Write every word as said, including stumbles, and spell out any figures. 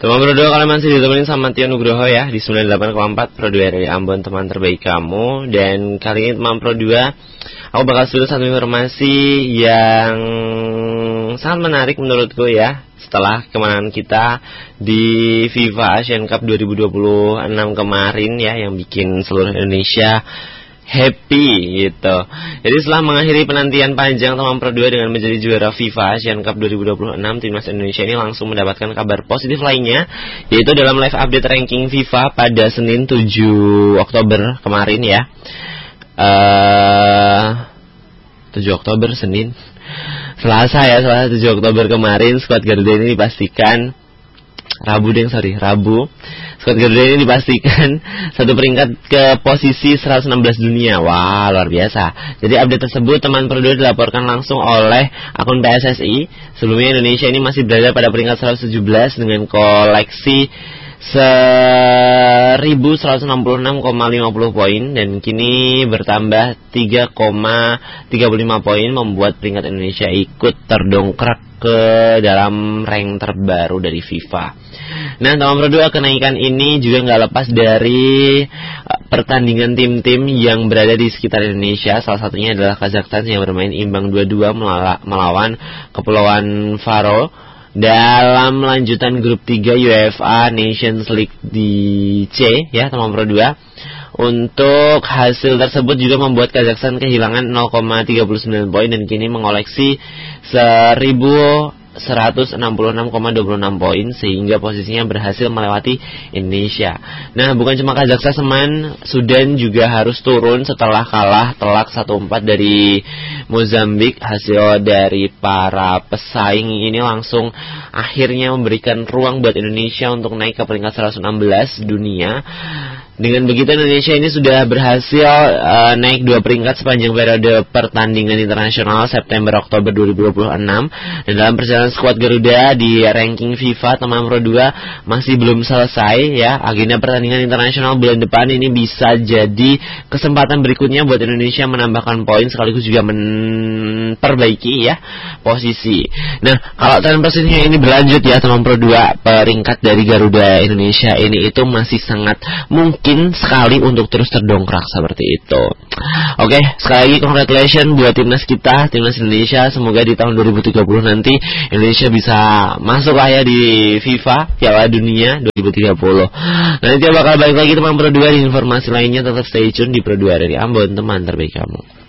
Teman berdua, kalian masih ditemenin sama Tio Nugroho ya di sembilan puluh delapan koma empat Pro dua dari Ambon, teman terbaik kamu. Dan kali ini teman Pro dua, aku bakal spill satu informasi yang sangat menarik menurutku ya. Setelah kemenangan kita di FIFA Asian Cup dua ribu dua puluh enam kemarin ya, yang bikin seluruh Indonesia happy gitu. Jadi setelah mengakhiri penantian panjang teman Pro dua dengan menjadi juara FIFA Asian Cup dua ribu dua puluh enam, timnas Indonesia ini langsung mendapatkan kabar positif lainnya, yaitu dalam live update ranking FIFA pada Senin tujuh Oktober kemarin ya. Uh, tujuh Oktober Senin. Selasa ya, Selasa tujuh Oktober kemarin skuad Garuda ini dipastikan Rabu deh, sorry, Rabu. Skuad Garuda ini dipastikan satu peringkat ke posisi seratus enam belas dunia. Wah, luar biasa. Jadi update tersebut teman Pro dua dilaporkan langsung oleh akun P S S I. Sebelumnya Indonesia ini masih berada pada peringkat seratus tujuh belas dengan koleksi seribu seratus enam puluh enam koma lima puluh poin, dan kini bertambah tiga koma tiga puluh lima poin, membuat peringkat Indonesia ikut terdongkrak ke dalam rank terbaru dari FIFA. Nah, teman Pro dua, kenaikan ini juga nggak lepas dari pertandingan tim-tim yang berada di sekitar Indonesia. Salah satunya adalah Kazakhstan yang bermain imbang dua dua melawan Kepulauan Faroe dalam lanjutan grup tiga UEFA Nations League di C ya, teman Pro dua. Untuk hasil tersebut juga membuat Kazakhstan kehilangan nol koma tiga sembilan poin dan kini mengoleksi seribu seratus enam puluh enam koma dua puluh enam poin, sehingga posisinya berhasil melewati Indonesia. Nah, bukan cuma Kazakhstan, teman, Sudan juga harus turun setelah kalah telak satu empat dari Mozambik. Hasil dari para pesaing ini langsung akhirnya memberikan ruang buat Indonesia untuk naik ke peringkat seratus enam belas dunia. Dengan begitu Indonesia ini sudah berhasil uh, naik dua peringkat sepanjang periode pertandingan internasional September-Oktober dua ribu dua puluh enam. Dan dalam perjalanan skuad Garuda di ranking FIFA teman Pro dua masih belum selesai ya. Agenda pertandingan internasional bulan depan ini bisa jadi kesempatan berikutnya buat Indonesia menambahkan poin sekaligus juga memperbaiki ya posisi. Nah, kalau tren positifnya ini berlanjut ya teman Pro dua, peringkat dari Garuda Indonesia ini itu masih sangat mungkin sekali untuk terus terdongkrak seperti itu. Oke, sekali lagi congratulations buat timnas kita, timnas Indonesia. Semoga di tahun dua ribu tiga puluh nanti Indonesia bisa masuk lah ya di FIFA Piala Dunia dua ribu tiga puluh. Nanti bakal balik lagi teman Pro dua di informasi lainnya. Tetap stay tune di Pro dua dari Ambon, teman terbaik kamu.